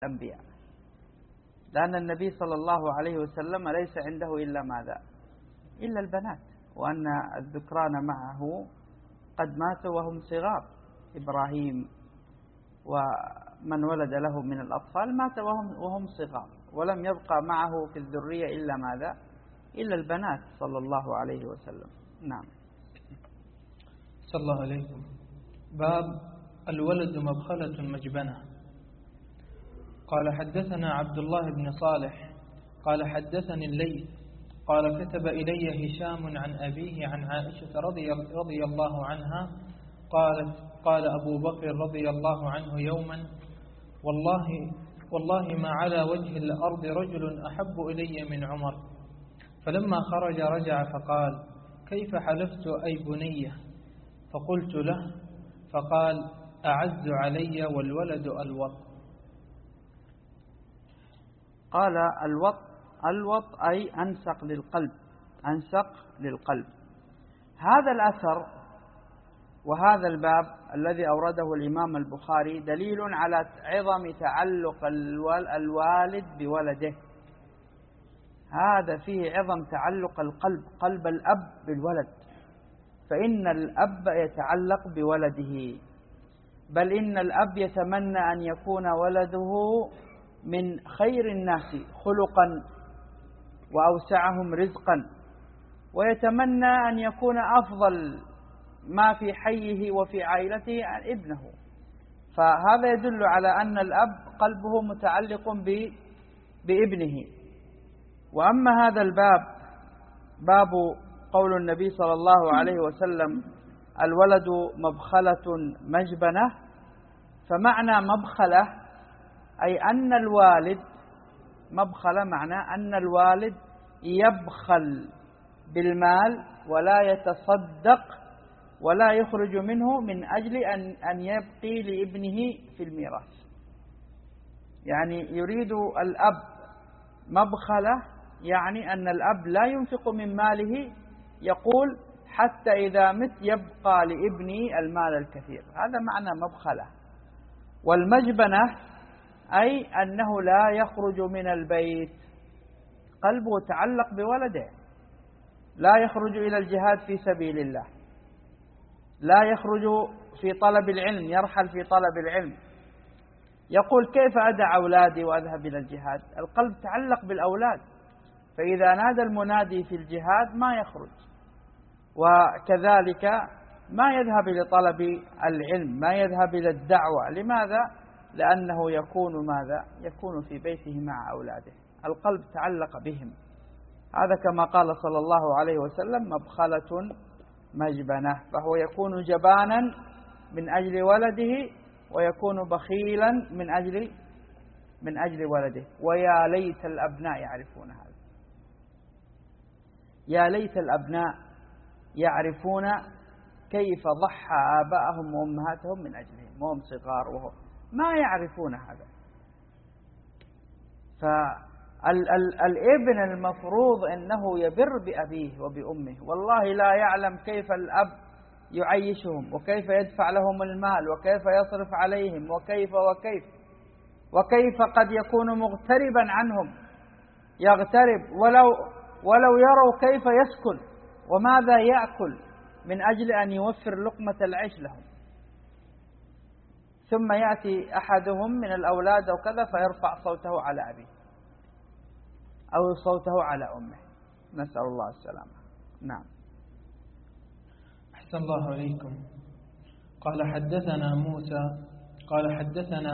الأنبياء، لأن النبي صلى الله عليه وسلم ليس عنده إلا ماذا؟ إلا البنات، وأن الذكران معه قد ماتوا وهم صغار. إبراهيم ومن ولد له من الأطفال مات وهم صغار، ولم يبقى معه في الذرية إلا ماذا؟ إلا البنات صلى الله عليه وسلم. نعم. صلى الله عليكم. باب الولد مبخلة مجبنة. قال حدثنا عبد الله بن صالح قال حدثني الليث قال كتب إلي هشام عن أبيه عن عائشة رضي الله عنها قالت قال أبو بكر رضي الله عنه يوما والله ما على وجه الأرض رجل أحب إلي من عمر. فلما خرج رجع فقال كيف حلفت أي بنية؟ فقلت له فقال أعز علي والولد الوط. قال الوط أي أنسق للقلب. هذا الأثر وهذا الباب الذي أورده الإمام البخاري دليل على عظم تعلق الوالد بولده. هذا فيه عظم تعلق قلب الأب بالولد، فإن الأب يتعلق بولده، بل إن الأب يتمنى أن يكون ولده من خير الناس خلقا وأوسعهم رزقا، ويتمنى أن يكون أفضل ما في حيه وفي عائلته عن ابنه. فهذا يدل على أن الأب قلبه متعلق بابنه. وأما هذا الباب باب قول النبي صلى الله عليه وسلم الولد مبخلة مجبنة، فمعنى مبخلة أي أن الوالد مبخلة معناه أن الوالد يبخل بالمال ولا يتصدق ولا يخرج منه من أجل أن يبقي لابنه في الميراث. يعني يريد الأب مبخلة، يعني أن الأب لا ينفق من ماله، يقول حتى إذا مت يبقى لابني المال الكثير. هذا معنى مبخلة. والمجبنة أي أنه لا يخرج من البيت، قلبه تعلق بولده، لا يخرج إلى الجهاد في سبيل الله، لا يخرج في طلب العلم، يرحل في طلب العلم، يقول كيف أدع أولادي وأذهب إلى الجهاد؟ القلب تعلق بالأولاد، فإذا نادى المنادي في الجهاد ما يخرج. وكذلك ما يذهب لطلب العلم، ما يذهب إلى الدعوة. لماذا؟ لأنه يكون ماذا؟ يكون في بيته مع أولاده، القلب تعلق بهم. هذا كما قال صلى الله عليه وسلم مبخلة مجبنة، فهو يكون جبانا من أجل ولده ويكون بخيلا من أجل ولده. ويا ليت الأبناء يعرفون هذا، يا ليت الأبناء يعرفون كيف ضحى آباءهم وأمهاتهم من أجلهم وهم صغار، وهم ما يعرفون هذا. فالابن المفروض أنه يبر بأبيه وبأمه، والله لا يعلم كيف الأب يعيشهم وكيف يدفع لهم المال وكيف يصرف عليهم وكيف قد يكون مغتربا عنهم، يغترب ولو يروا كيف يسكن وماذا يأكل من أجل أن يوفر لقمة العيش لهم. ثم يأتي أحدهم من الأولاد أو كذا فيرفع صوته على أبيه أو صوته على أمه، نسأل الله السلامة. نعم. أحسن الله عليكم. قال حدثنا موسى قال حدثنا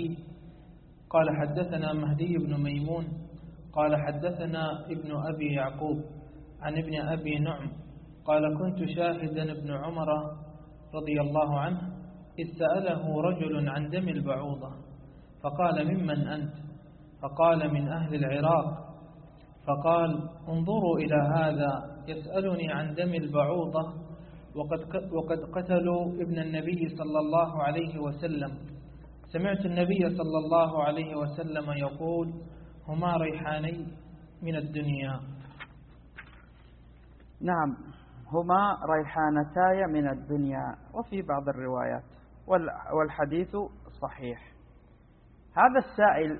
مهدي بن ميمون قال حدثنا ابن أبي يعقوب عن ابن أبي نعم قال كنت شاهدا ابن عمر رضي الله عنه إذ سأله رجل عن دم البعوضة فقال ممن أنت؟ فقال من أهل العراق. فقال انظروا إلى هذا يسألني عن دم البعوضة وقد قتلوا ابن النبي صلى الله عليه وسلم. سمعت النبي صلى الله عليه وسلم يقول هما ريحاني من الدنيا. نعم، هما ريحانتاي من الدنيا، وفي بعض الروايات، والحديث صحيح. هذا السائل